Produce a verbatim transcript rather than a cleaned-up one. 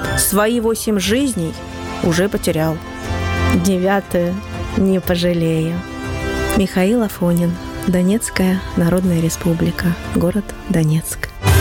Свои восемь жизней уже потерял. Девятую не пожалею. Михаил Афонин. Донецкая Народная Республика. Город Донецк.